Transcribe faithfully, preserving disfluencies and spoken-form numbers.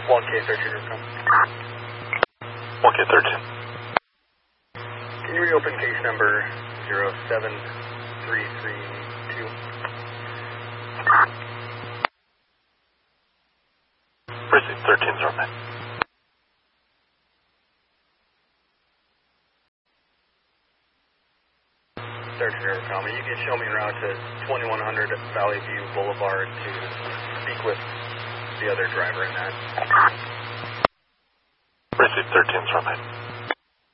one K thirteen, Rubicon. one K thirteen. Can you reopen case number zero seven three three two? Precinct thirteen, zero nine. thirteen, Rubicon. You can show me around to twenty-one hundred Valley View Boulevard to speak with the other driver in that. Precinct thirteen, zero nine.